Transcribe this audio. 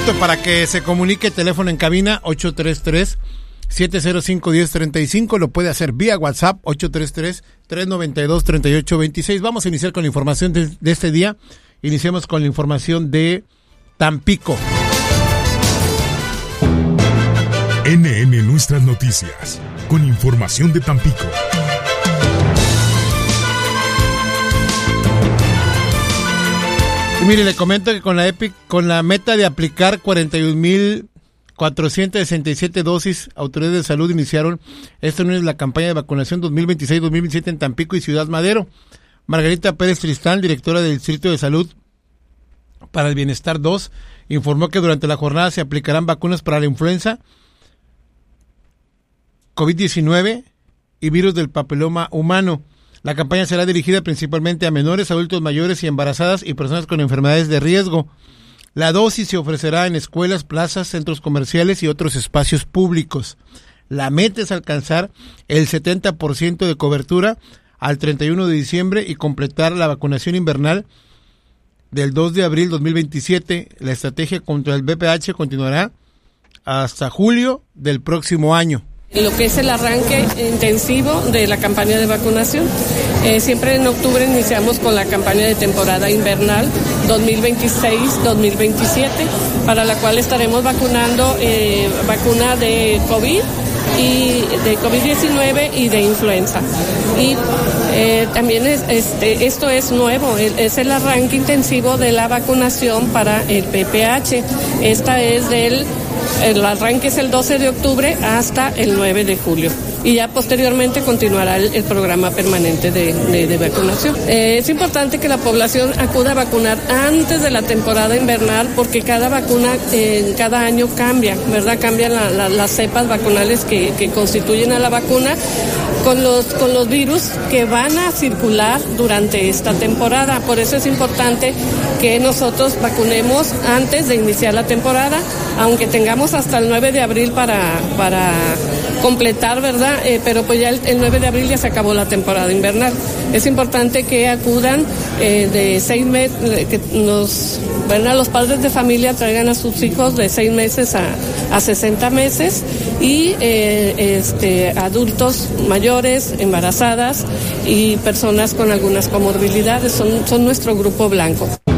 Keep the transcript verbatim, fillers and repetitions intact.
Margarito, para que se comunique, teléfono en cabina ocho tres tres, siete cero cinco, uno cero tres cinco, lo puede hacer vía WhatsApp ocho tres tres, tres nueve dos, tres ocho dos seis. Vamos a iniciar con la información de, de este día. Iniciamos con la información de Tampico. N N Nuestras Noticias, con información de Tampico. Y mire, le comento que con la EPIC, con la meta de aplicar cuarenta y un mil cuatrocientas sesenta y siete dosis, autoridades de salud iniciaron este lunes la campaña de vacunación dos mil veintiséis dos mil veintisiete en Tampico y Ciudad Madero. Margarita Pérez Tristán, directora del Distrito de Salud para el Bienestar dos, informó que durante la jornada se aplicarán vacunas para la influenza, COVID diecinueve y virus del papiloma humano. La campaña será dirigida principalmente a menores, adultos mayores y embarazadas y personas con enfermedades de riesgo. La dosis se ofrecerá en escuelas, plazas, centros comerciales y otros espacios públicos. La meta es alcanzar el setenta por ciento de cobertura al treinta y uno de diciembre y completar la vacunación invernal del dos de abril dos mil veintisiete. La estrategia contra el V I H continuará hasta julio del próximo año. Lo que es el arranque intensivo de la campaña de vacunación. Eh, siempre en octubre iniciamos con la campaña de temporada invernal dos mil veintiséis dos mil veintisiete, para la cual estaremos vacunando eh, vacuna de COVID y de COVID diecinueve y de influenza. Y eh, también es, este, esto es nuevo, es el arranque intensivo de la vacunación para el V I H. Esta es del El arranque es el doce de octubre hasta el nueve de julio. Y ya posteriormente continuará el, el programa permanente de, de, de vacunación. Eh, es importante que la población acuda a vacunar antes de la temporada invernal, porque cada vacuna eh, cada año cambia, ¿verdad? Cambian la, la, las cepas vacunales que, que constituyen a la vacuna con los, con los virus que van a circular durante esta temporada. Por eso es importante que nosotros vacunemos antes de iniciar la temporada, aunque tengamos hasta el nueve de abril para, para completar, ¿verdad? Eh, pero pues ya el, el nueve de abril ya se acabó la temporada invernal. Es importante que acudan eh, de seis meses, que nos, bueno, los padres de familia traigan a sus hijos de seis meses a, a sesenta meses y eh, este, adultos mayores, embarazadas y personas con algunas comorbilidades. Son, son nuestro grupo blanco.